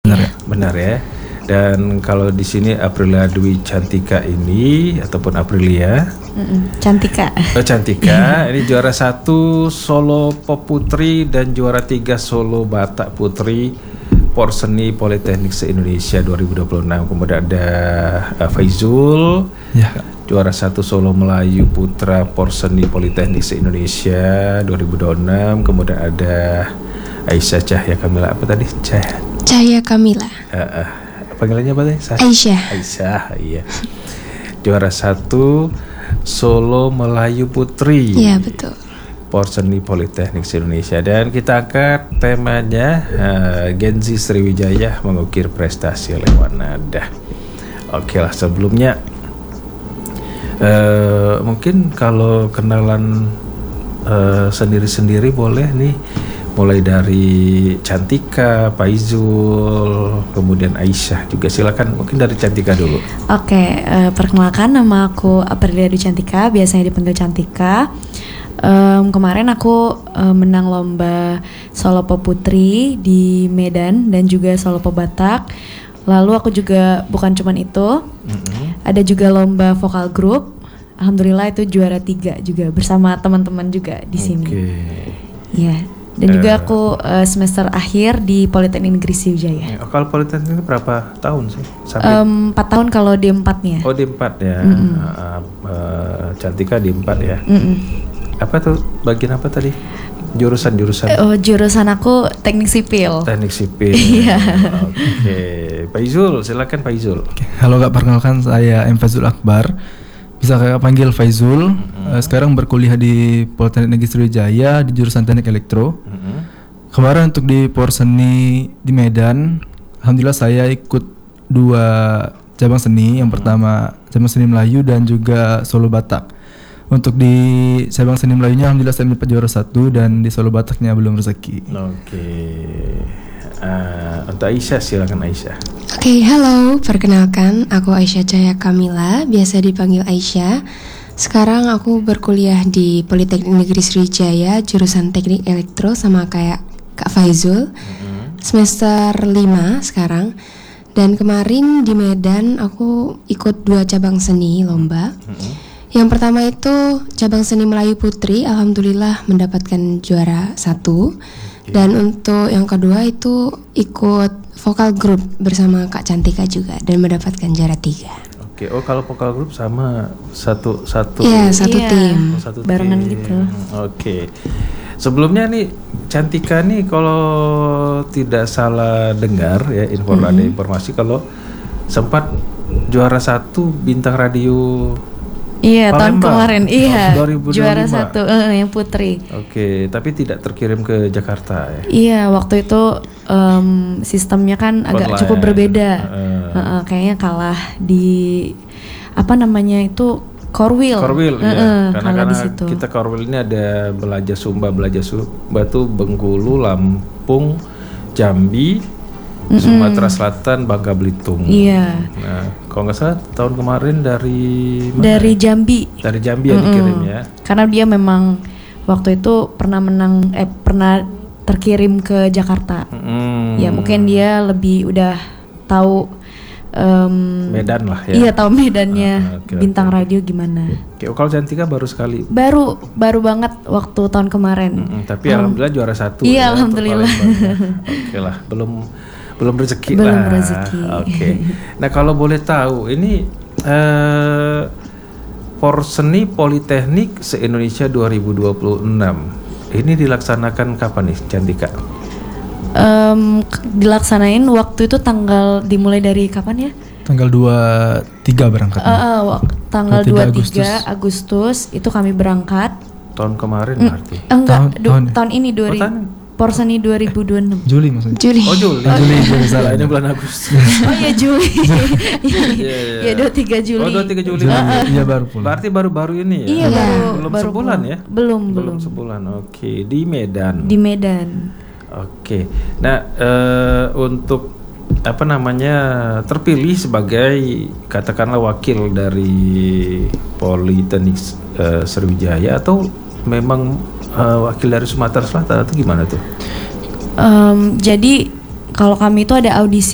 Benar ya. Dan kalau di sini Aprilia Dwi Cantika ini ataupun Aprilia Cantika. Cantika ini juara 1 solo pop putri dan juara 3 solo Batak putri Porseni Politeknik se-Indonesia 2026. Kemudian ada Faizul juara 1 solo Melayu putra Porseni Politeknik se-Indonesia 2026. Kemudian ada Aisyah Cahya Kamila, apa tadi? Cahya Kamila. Panggilannya apa tadi? Aisyah, iya. Juara 1 solo Melayu putri. Iya, betul. Porseni Politeknik Indonesia. Dan kita angkat temanya Gen Z Sriwijaya mengukir prestasi lewat nada. Oke lah, sebelumnya mungkin kalau kenalan sendiri-sendiri boleh nih. Mulai dari Cantika, Faizul, kemudian Aisyah juga. Silakan, mungkin dari Cantika dulu. Oke, perkenalkan, nama aku Aprilia Dwi Cantika, biasanya dipanggil Cantika. Kemarin aku menang lomba solo pop putri di Medan dan juga solo pop Batak. Lalu aku juga bukan cuman itu, ada juga lomba vokal grup. Alhamdulillah itu juara 3 juga bersama teman-teman juga di sini. Ya. Dan juga aku semester akhir di Politeknik Negeri Sriwijaya. Kalau Politeknik ini berapa tahun sih? 4 tahun kalau D4-nya. Oh, D4 ya. Cantika D4 ya. Apa tuh, bagian apa tadi? Jurusan? Jurusan aku teknik sipil. Teknik sipil. Iya. Oke. Faizul, silakan Faizul. Halo Kak, perkenalkan saya M. Faizul Akbar. Bisa Kakak panggil Faizul. Sekarang berkuliah di Politeknik Negeri Sriwijaya di jurusan Teknik Elektro. Kemarin untuk di Porseni di Medan, alhamdulillah saya ikut 2 cabang seni. Yang pertama cabang seni Melayu dan juga solo Batak. Untuk di cabang seni Melayunya alhamdulillah saya mendapat juara 1 dan di solo Bataknya belum rezeki. Oke. Untuk Aisyah, silakan Aisyah. Oke, halo, perkenalkan aku Aisyah Cahya Kamila, biasa dipanggil Aisyah. Sekarang aku berkuliah di Politeknik Negeri Sriwijaya, jurusan Teknik Elektro sama kayak Kak Faizul. Semester 5 sekarang. Dan kemarin di Medan aku ikut 2 cabang seni lomba. Yang pertama itu cabang seni Melayu Putri, alhamdulillah mendapatkan juara 1. Dan untuk yang kedua itu ikut vokal grup bersama Kak Cantika juga dan mendapatkan juara 3. Oke, kalau vokal grup sama satu Iya, satu tim. Barengan gitu. Oke. Sebelumnya nih Cantika nih kalau tidak salah dengar ya, ada informasi kalau sempat juara 1 bintang radio. Iya, tahun Palembang. kemarin. Iya. 2025. Juara 1 yang putri. Oke, tapi tidak terkirim ke Jakarta ya. Iya, waktu itu sistemnya kan agak Online. cukup berbeda. Kayaknya kalah di apa namanya itu Korwil ya. Karena di situ. kita Korwil ini ada Belajar Sumba tuh Bengkulu, Lampung, Jambi, Sumatera Selatan, Bangka Belitung. Iya. Nah, kalau nggak salah tahun kemarin dari mana? Dari Jambi. Dari Jambi yang dikirim ya. Karena dia memang waktu itu pernah terkirim ke Jakarta. Ya mungkin dia lebih udah tahu Medan lah ya. Iya, tahu medannya bintang radio gimana. Oke, kalau Cantika baru sekali. Baru banget waktu tahun kemarin. Tapi alhamdulillah juara 1. Iya, alhamdulillah. Oke lah, belum rezeki belum lah. rezeki. Oke. Nah, kalau boleh tahu ini Porseni Politeknik se-Indonesia 2026 ini dilaksanakan kapan nih, Cantika? Dilaksanain waktu itu dimulai dari kapan ya? Tanggal 23 berangkat. Tanggal 23 Agustus itu kami berangkat. Tahun kemarin berarti? Enggak, tahun ini Porseni 2026. Juli maksudnya. Oh Juli salah, ini bulan Agustus. Oh iya Juli. Iya 23 Juli. Oh 23 Juli. Iya baru pulang. Berarti baru ini ya? Iya belum baru sebulan pulang. ya? Belum sebulan. Oke, di Medan. Oke. Nah, untuk terpilih sebagai katakanlah wakil dari Politeknik Sriwijaya atau memang wakil dari Sumatera Selatan atau gimana tuh? Jadi kalau kami itu ada audisi